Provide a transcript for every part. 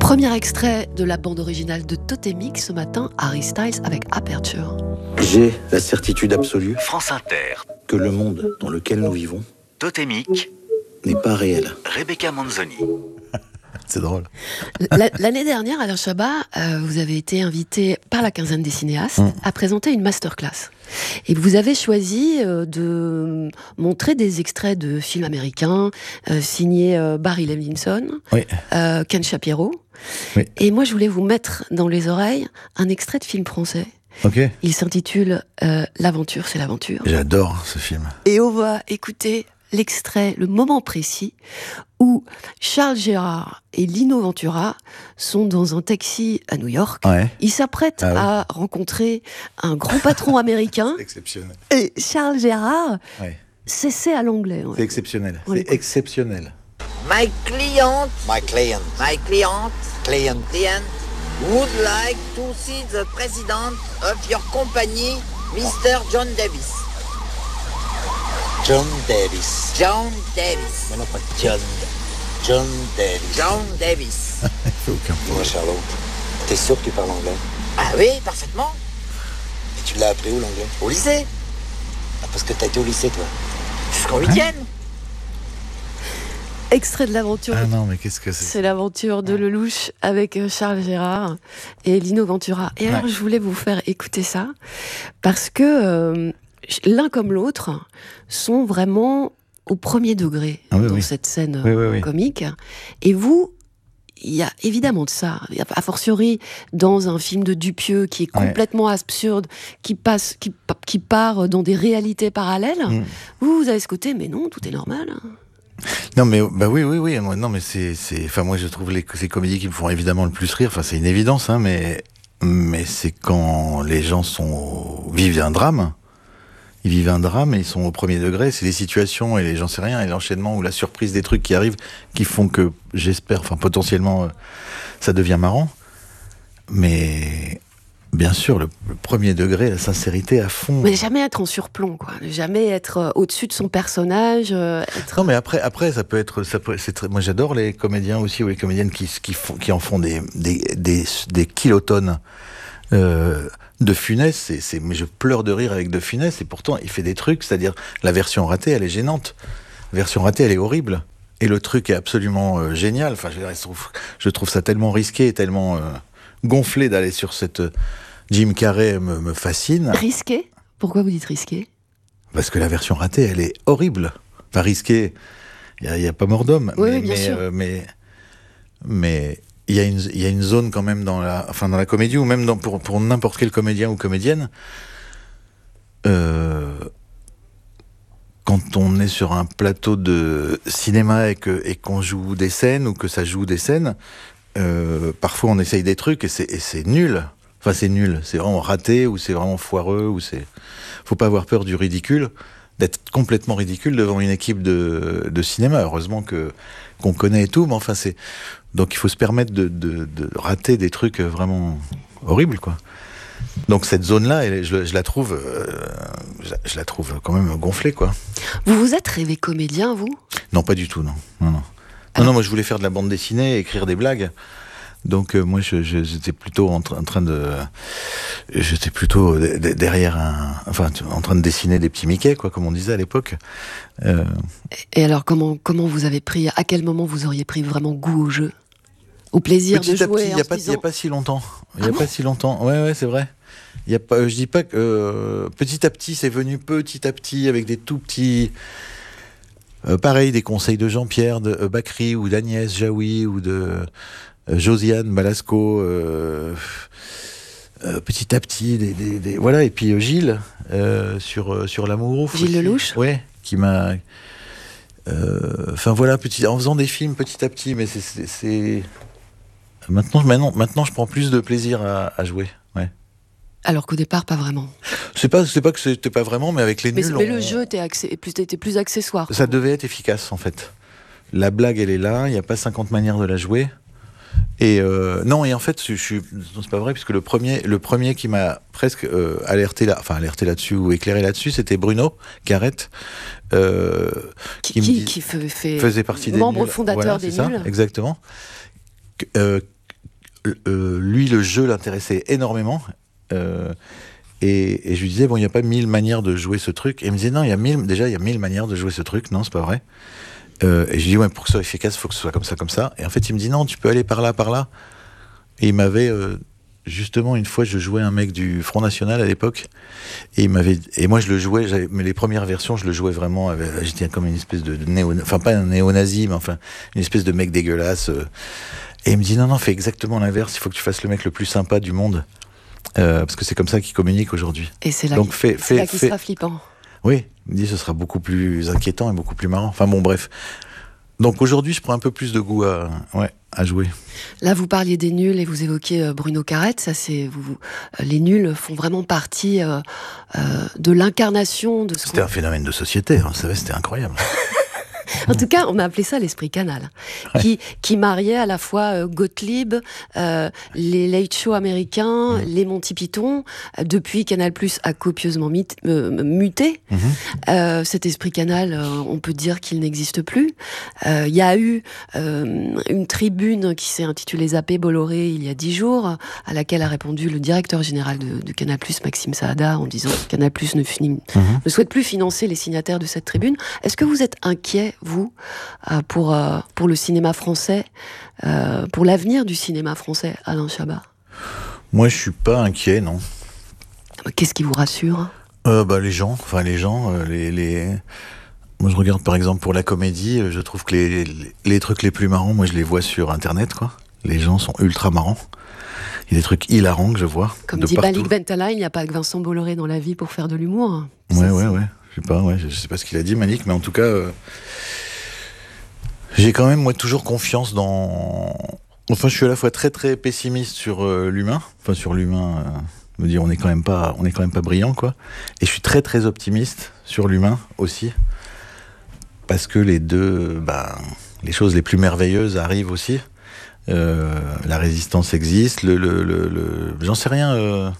Premier extrait de la bande originale de Totémique ce matin, Harry Styles avec Aperture. J'ai la certitude absolue France Inter. que le monde dans lequel nous vivons Totémique. n'est pas réel. Rebecca Manzoni. C'est drôle. L'année dernière, Alain Chabat, vous avez été invité par la quinzaine des cinéastes à présenter une masterclass. Et vous avez choisi de montrer des extraits de films américains signés Barry Levinson, Oui. Ken Shapiro. Oui. Et moi, je voulais vous mettre dans les oreilles un extrait de film français. Ok. Il s'intitule L'aventure, c'est l'aventure. J'adore ce film. Et on va écouter l'extrait, le moment précis où Charles Gérard et Lino Ventura sont dans un taxi à New York. Ouais. Ils s'apprêtent à rencontrer un grand patron américain. Exceptionnel. Et Charles Gérard Ouais. s'essaie à l'anglais. C'est exceptionnel. On C'est l'écoute. exceptionnel. My client Client would like to see the president of your company, Mr. John Davis. John Davis. John Davis. Mais non, pas John. John Davis. John Davis. Il fait aucun Dis-moi, problème. Charlot, t'es sûr que tu parles anglais? Ah oui, parfaitement. Et tu l'as appris où, l'anglais? Au lycée. Ah, parce que t'as été au lycée, toi. Jusqu'en 8e. Extrait de l'aventure. Ah non, mais qu'est-ce que c'est? C'est l'aventure de Lelouch avec Charles Gérard et Lino Ventura. Et alors, je voulais vous faire écouter ça parce que l'un comme l'autre sont vraiment au premier degré dans cette scène comique. Et vous, il y a évidemment de ça. A fortiori, dans un film de Dupieux qui est complètement absurde, qui part dans des réalités parallèles. Vous avez ce côté, mais non, tout est normal. Non mais bah oui. Moi, non mais enfin moi je trouve ces comédies qui me font évidemment le plus rire. Enfin c'est une évidence hein, mais c'est quand les gens vivent un drame. Ils vivent un drame et ils sont au premier degré. C'est les situations et j'en sais rien et l'enchaînement ou la surprise des trucs qui arrivent qui font que j'espère, enfin potentiellement ça devient marrant. Mais bien sûr, le premier degré, la sincérité à fond. Mais jamais être en surplomb, quoi. Jamais être au-dessus de son personnage. Non, mais après, ça peut être, moi, j'adore les comédiens aussi ou les comédiennes qui en font des kilotonnes de Funès. Mais je pleure de rire avec De Funès et pourtant il fait des trucs. C'est-à-dire la version ratée, elle est gênante. La version ratée, elle est horrible. Et le truc est absolument génial. Enfin, je trouve ça tellement risqué, et tellement gonflé d'aller sur cette Jim Carrey me fascine. Risqué ? Pourquoi vous dites risqué ? Parce que la version ratée, elle est horrible. Enfin, risqué, il y a pas mort d'homme. Oui, bien sûr. Mais il y a une zone quand même dans la comédie ou même pour n'importe quel comédien ou comédienne. Quand on est sur un plateau de cinéma et qu'on joue des scènes ou que ça joue des scènes. Parfois on essaye des trucs et c'est nul. Enfin c'est nul, c'est vraiment raté ou c'est vraiment foireux ou c'est. Faut pas avoir peur du ridicule, d'être complètement ridicule devant une équipe de cinéma. Heureusement qu'on connaît et tout, mais enfin c'est. Donc il faut se permettre de rater des trucs vraiment horribles quoi. Donc cette zone-là, je la trouve quand même gonflée quoi. Vous vous êtes rêvé comédien vous ? Non pas du tout non. Non, moi je voulais faire de la bande dessinée, écrire des blagues. Donc moi j'étais plutôt j'étais plutôt derrière en train de dessiner des petits Mickey quoi, comme on disait à l'époque. Et alors comment vous avez pris, à quel moment vous auriez pris vraiment goût au jeu, au plaisir de jouer? Il y a pas si longtemps. Il y a pas si longtemps. Ouais, c'est vrai. Il y a pas. Je dis pas que petit à petit, c'est venu petit à petit avec des tout petits. Pareil, des conseils de Jean-Pierre, de Bacri ou d'Agnès Jaoui ou de Josiane Balasco. Petit à petit, voilà. Et puis Gilles sur l'amour. Gilles Lelouch. Ouais, qui m'a. Enfin voilà, en faisant des films petit à petit, mais c'est. Maintenant, je prends plus de plaisir à jouer. Ouais. Alors qu'au départ, pas vraiment. C'est pas que c'était pas vraiment, mais avec les nuls. Mais le jeu était plus accessoire. Ça devait être efficace, en fait. La blague, elle est là, il n'y a pas 50 manières de la jouer. Et non, et en fait, non, c'est pas vrai, puisque le premier qui m'a presque alerté là-dessus, ou éclairé là-dessus, c'était Bruno Carrette. Qui faisait partie des membre nuls. fondateur des nuls. nuls. Exactement. lui, le jeu l'intéressait énormément. Et je lui disais, bon, il n'y a pas 1000 manières de jouer ce truc. Et il me disait, non, il y a 1000 manières de jouer ce truc. Non, c'est pas vrai. Et je lui dis, ouais, pour que ce soit efficace, il faut que ce soit comme ça, comme ça. Et en fait, il me dit, non, tu peux aller par là, par là. Et il m'avait, justement, une fois, je jouais un mec du Front National à l'époque. Et moi, je le jouais, mais les premières versions, je le jouais vraiment, j'étais comme une espèce de enfin, pas un néo-nazi, mais enfin, une espèce de mec dégueulasse. Et il me dit, non, fais exactement l'inverse, il faut que tu fasses le mec le plus sympa du monde. Parce que c'est comme ça qu'il communique aujourd'hui. Et c'est là qu'il sera flippant. Oui, il me dit ce sera beaucoup plus inquiétant et beaucoup plus marrant. Enfin bon, bref. Donc aujourd'hui, je prends un peu plus de goût à jouer. Là, vous parliez des nuls et vous évoquiez Bruno Carrette. Ça, les nuls font vraiment partie de l'incarnation de ce. C'était un phénomène de société. Vous savez, c'était incroyable. En tout cas, on a appelé ça l'esprit canal, qui mariait à la fois Gottlieb, les late shows américains, les Monty Python. Depuis, Canal+ a copieusement muté. Cet esprit canal, on peut dire qu'il n'existe plus. Il y a eu une tribune qui s'est intitulée Zappé Bolloré il y a 10 jours, à laquelle a répondu le directeur général de Canal+, Maxime Saada, en disant que Canal+ ne souhaite plus financer les signataires de cette tribune. Est-ce que vous êtes inquiet, vous, pour le cinéma français, pour l'avenir du cinéma français, Alain Chabat? Moi, je suis pas inquiet, non. Qu'est-ce qui vous rassure? Les gens. Moi, je regarde, par exemple, pour la comédie, je trouve que les trucs les plus marrants, moi, je les vois sur Internet, quoi. Les gens sont ultra marrants. Il y a des trucs hilarants que je vois. Comme dit Malik Bentala, il n'y a pas que Vincent Bolloré dans la vie pour faire de l'humour. Ouais. Je sais pas ce qu'il a dit, Malik, mais en tout cas, j'ai quand même, moi, toujours confiance dans. Enfin, je suis à la fois très très pessimiste sur l'humain. Enfin, sur l'humain, me dire, on est quand même pas brillant, quoi. Et je suis très très optimiste sur l'humain aussi, parce que les deux, les choses les plus merveilleuses arrivent aussi. La résistance existe. J'en sais rien.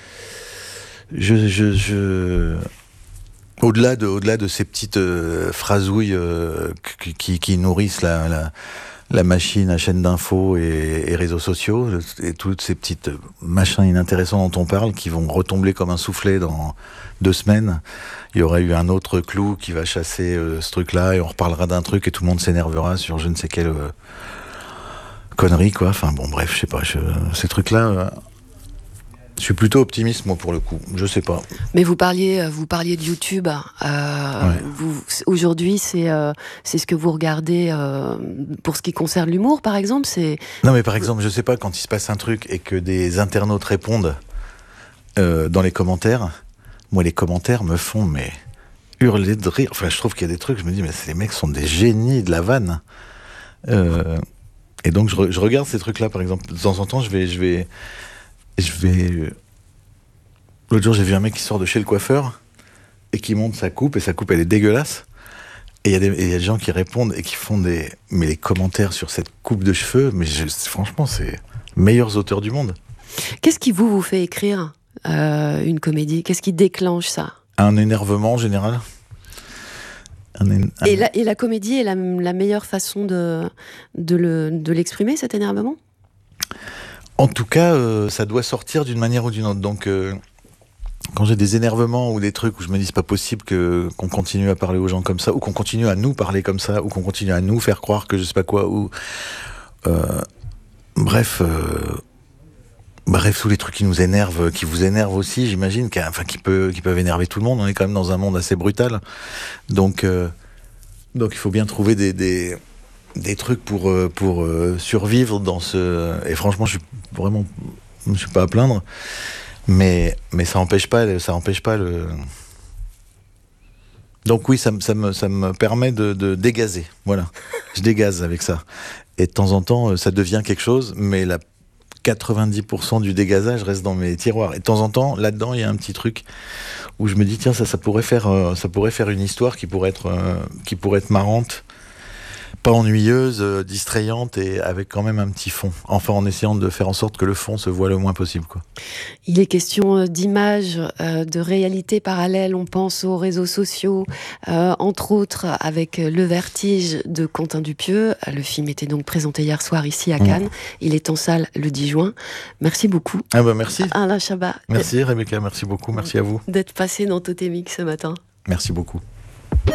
Au-delà de ces petites phrasouilles qui nourrissent la machine à chaîne d'infos et réseaux sociaux, et toutes ces petites machins inintéressants dont on parle, qui vont retomber comme un soufflet dans 2 semaines. Il y aura eu un autre clou qui va chasser ce truc-là, et on reparlera d'un truc et tout le monde s'énervera sur je ne sais quelle connerie, quoi. Enfin bon, bref, je sais pas, ces trucs-là... Je suis plutôt optimiste, moi, pour le coup. Je sais pas. Mais vous parliez de YouTube. Aujourd'hui, c'est ce que vous regardez pour ce qui concerne l'humour, par exemple. Non, mais par exemple, je sais pas, quand il se passe un truc et que des internautes répondent dans les commentaires, moi, les commentaires me font hurler de rire. Enfin, je trouve qu'il y a des trucs, je me dis, mais les mecs sont des génies de la vanne. Et donc, je regarde ces trucs-là, par exemple. De temps en temps, je vais... L'autre jour, j'ai vu un mec qui sort de chez le coiffeur et qui monte sa coupe, et sa coupe, elle est dégueulasse. Et il y a des gens qui répondent et qui font les commentaires sur cette coupe de cheveux, franchement, c'est les meilleurs auteurs du monde. Qu'est-ce qui vous fait écrire une comédie? Qu'est-ce qui déclenche ça? Un énervement en général. Et la comédie est la meilleure façon de l'exprimer, cet énervement? En tout cas, ça doit sortir d'une manière ou d'une autre. Donc, quand j'ai des énervements ou des trucs où je me dis c'est pas possible qu'on continue à parler aux gens comme ça, ou qu'on continue à nous parler comme ça, ou qu'on continue à nous faire croire que je sais pas quoi, ou bref, tous les trucs qui nous énervent, qui vous énervent aussi, j'imagine, qui peuvent énerver tout le monde. On est quand même dans un monde assez brutal, donc il faut bien trouver des trucs pour survivre dans ce... Et franchement, je suis pas à plaindre, mais ça empêche pas le... Donc oui, ça me permet de dégazer, voilà. Je dégaze avec ça. Et de temps en temps, ça devient quelque chose, mais 90% du dégazage reste dans mes tiroirs. Et de temps en temps, là-dedans, il y a un petit truc où je me dis, tiens, ça pourrait faire une histoire qui pourrait être marrante. pas ennuyeuse, distrayante et avec quand même un petit fond. Enfin, en essayant de faire en sorte que le fond se voit le moins possible, quoi. Il est question d'images, de réalités parallèles. On pense aux réseaux sociaux, entre autres avec Le Vertige de Quentin Dupieux. Le film était donc présenté hier soir ici à Cannes. Il est en salle le 10 juin. Merci beaucoup. Ah bah merci. Alain Chabat. Merci Rebecca, merci beaucoup, merci à vous. D'être passé dans Totémique ce matin. Merci beaucoup.